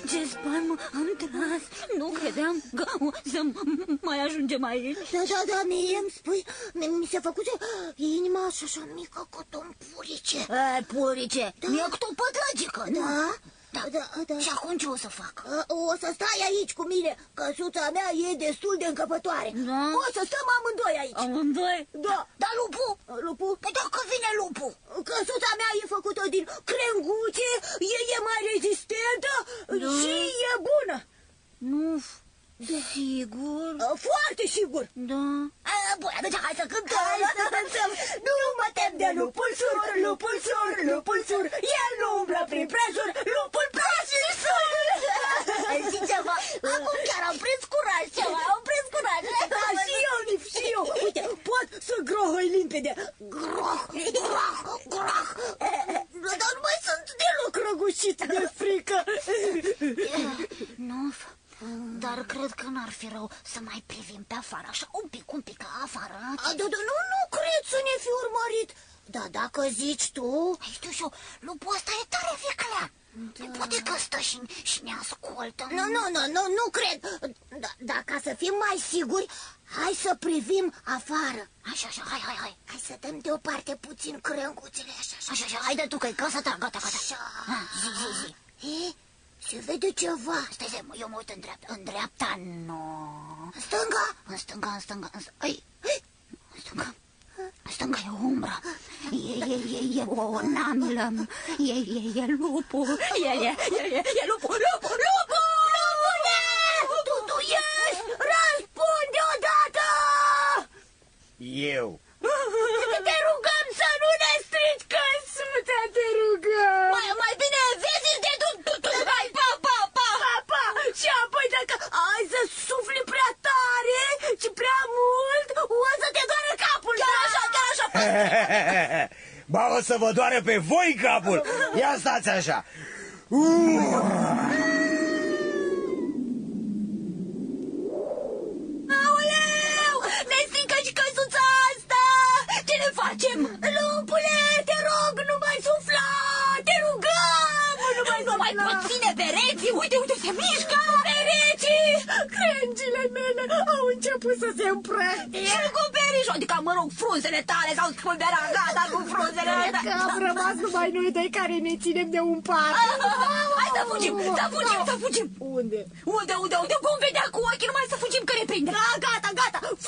Ce spalmă am tras! Nu credeam că o să mai ajungem aici. Da, mie îmi spui, mi se făcuse inima așa mică cât un purice. Purice, mi-e cât o pătrăgică, nu? Da. Și acum ce o să fac? O să stai aici cu mine, căsuța mea e destul de încăpătoare. Da? O să stăm amândoi aici. Amândoi? Da. Dar lupul? Lupul? Păi dacă vine lupul? Căsuța mea e făcută din crenguțe, e mai rezistentă și e bună. Nu, sigur? Foarte sigur. Da. Bun, atunci hai să cântăm. Hai să cântăm. Nu mă tem de lupul sur, lupul sur, lupul sur. El nu umblă prin prejur, lupul praf și sur. Zici ceva? Acum chiar am prins curaj ceva, am prins curaj. Da, și eu, Nif, și eu. Uite, pot să grohăi limpede. Groh. Dar nu mai sunt deloc răgușit de frică. Nu, dar cred că n-ar fi rău să mai privim pe afară, așa un pic afară. Nu cred să ne fi urmărit. Da, dacă zici tu... Știu și eu, lupul ăsta e tare viclea. Poate că stă și ne ascultă. Nu cred. Dar ca să fim mai siguri, hai să privim afară. Așa, hai. Hai să dăm deoparte puțin crânguțele, Așa, haide tu, că-i casa ta, gata. Așa. Zi. Se vede ceva. Stai, eu mă uit în dreapta, nu. În stânga? În stânga. În stânga e o umbră. E o namlă. E lupul. E lupul. Lupule! Tu ești! Răspunde odată! Eu. Te rugăm să nu ne strici căsuța, te rugăm! Mai bine vezi de tu. Hai, pa! Și apoi dacă ai să sufli prea tare și prea mult, o să te doară capul! Chiar așa! Ba, o să vă doară pe voi capul. Ia stați așa. Aoleu! Ne strică și căsuța asta! Ce ne facem? Lupule, te rog, nu mai sufla! Te rugăm! Nu mai pot ține pereții! Uite, se mișcă! Pereții! Crengile mele au început să se împrăștie! Și cu perișul, adică, mă rog, frunzele tale s-au spulberat, gata cu frunzele! Că am rămas numai noi doi care ne ținem de un pat! Hai să fugim! Unde? Unde? Vom vedea cu ochii, numai să fugim că ne prinde! Gata!